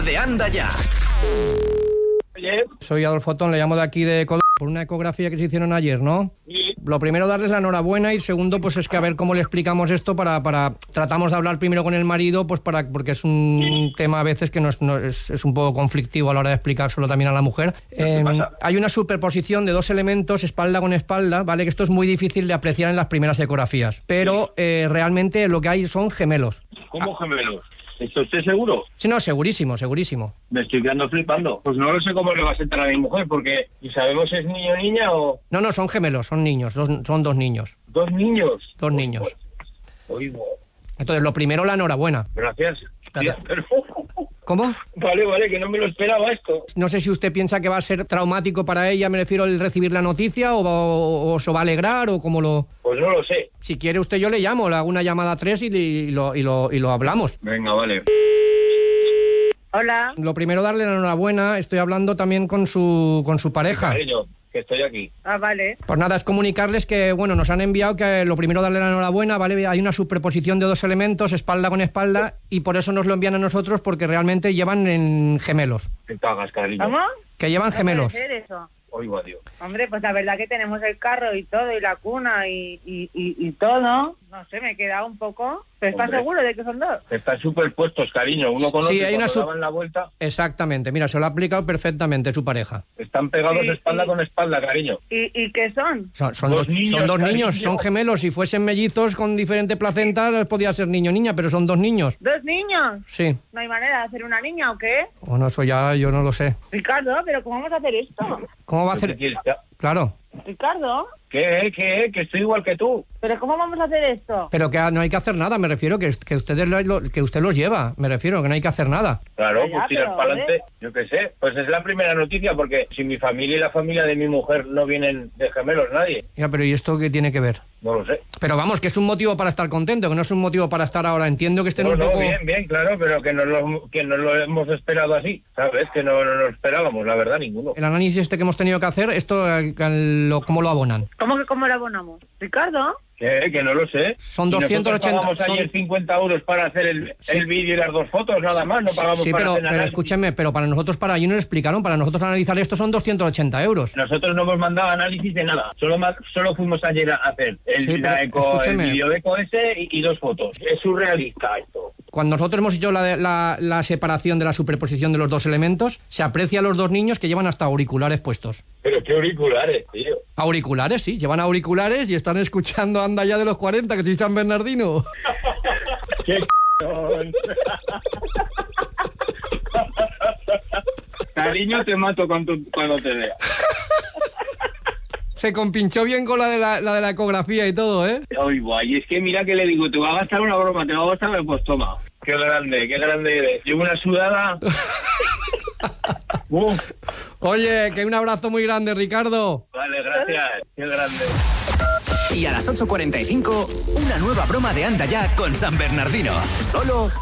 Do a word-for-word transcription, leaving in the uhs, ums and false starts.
de Anda Ya. Oye. Soy Adolfo Tón, le llamo de aquí de Cod... por una ecografía que se hicieron ayer, ¿no? Sí. Lo primero, darles la enhorabuena, y segundo, pues es que a ver cómo le explicamos esto para... para tratamos de hablar primero con el marido, pues para porque es un sí. tema a veces que no es, no es, es un poco conflictivo a la hora de explicárselo también a la mujer. Eh, hay una superposición de dos elementos, espalda con espalda, ¿vale? Que esto es muy difícil de apreciar en las primeras ecografías, pero eh, realmente lo que hay son gemelos. ¿Cómo gemelos? ¿Está usted seguro? Sí, no, segurísimo, segurísimo. Me estoy quedando flipando. Pues no lo sé cómo le va a sentar a mi mujer, porque ¿y sabemos si es niño o niña o...? No, no, son gemelos, son niños, dos, son dos niños. ¿Dos niños? Dos niños. Oigo. Entonces, lo primero, la enhorabuena. Gracias. Gracias. Sí, pero... ¿Cómo? Vale, vale, que no me lo esperaba esto. No sé si usted piensa que va a ser traumático para ella, me refiero al recibir la noticia, o, o, o se va a alegrar, o cómo lo... Pues no lo sé. Si quiere usted, yo le llamo, le hago una llamada a tres y, y, lo, y, lo, y lo hablamos. Venga, vale. Hola. Lo primero, darle la enhorabuena. Estoy hablando también con su, con su pareja. Cariño, que estoy aquí. Ah, vale. Pues nada, es comunicarles que, bueno, nos han enviado que lo primero, darle la enhorabuena, ¿vale? Hay una superposición de dos elementos, espalda con espalda, y por eso nos lo envían a nosotros, porque realmente llevan en gemelos. Te cagas, cariño. ¿Cómo? Que llevan ¿No gemelos. puede ser eso? Oigo a Dios. Hombre, pues la verdad que tenemos el carro y todo, y la cuna y, y, y, y todo. No sé, me he quedado un poco... ¿Pero estás Hombre. seguro de que son dos? Están superpuestos, cariño. Uno con otro, Sí, hay una cuando su- daban la vuelta, Exactamente, mira, se lo ha aplicado perfectamente su pareja. están pegados Sí, espalda sí. con espalda, cariño. ¿Y, y qué son? Son, son Dos dos, niños, son dos cariño. niños, son gemelos. Si fuesen mellizos con diferente placenta, podía ser niño o niña, pero son dos niños. ¿Dos niños? Sí. ¿No hay manera de hacer una niña o qué? Bueno, eso ya yo no lo sé. Ricardo, ¿pero cómo vamos a hacer esto? ¿Cómo va a ¿Qué hacer? quieres que- Claro. Ricardo, ¿Qué, qué, que estoy igual que tú? ¿pero cómo vamos a hacer esto? Pero que no hay que hacer nada, me refiero, que, que ustedes lo, lo- que usted los lleva, me refiero, que no hay que hacer nada. Claro, Ya, pues tirar pero, para ¿eh? adelante. Yo qué sé, pues es la primera noticia, porque si mi familia y la familia de mi mujer no vienen de gemelos, nadie. Ya, pero ¿y esto qué tiene que ver? No lo sé. Pero vamos, que es un motivo para estar contento, que no es un motivo para estar ahora. Entiendo que estén No, un no, poco... bien, bien, claro, pero que no, lo, que no lo hemos esperado así, ¿sabes? Que no, no lo esperábamos, la verdad, ninguno. El análisis este que hemos tenido que hacer, ¿esto eh, lo- cómo lo abonan? ¿Cómo que cómo lo abonamos? ¿Ricardo? ¿Qué? Que no lo sé. Son Y doscientos ochenta, nosotros pagamos son- ayer cincuenta euros para hacer el, Sí. el vídeo y las dos fotos, nada más, no pagamos Sí, para pero, hacer pero análisis. escúcheme, pero para nosotros, para allí nos explicaron, para nosotros analizar esto son doscientos ochenta euros. Nosotros no hemos mandado análisis de nada, solo ma- solo fuimos ayer a hacer el, Sí, la pero eco, el escúcheme. vídeo de eco ese y, y dos fotos. Es surrealista esto. Cuando nosotros hemos hecho la, la, la separación de la superposición de los dos elementos, se aprecia a los dos niños que llevan hasta auriculares puestos. Pero qué auriculares, tío. Auriculares, sí, llevan auriculares y están escuchando Anda Ya de los cuarenta, que soy San Bernardino. ¡Qué c******! Cariño, te mato cuando, cuando te vea. Se compinchó bien con la de la, la de la ecografía y todo, ¿eh? Ay, guay, es que mira que le digo, te va a gastar una broma, te va a gastar, pues toma. Qué grande, qué grande eres. Llevo una sudada. Uf, Oye, que un abrazo muy grande, Ricardo. vale, gracias. Qué grande. Y a las ocho cuarenta y cinco, una nueva broma de Anda Ya con San Bernardino. Solo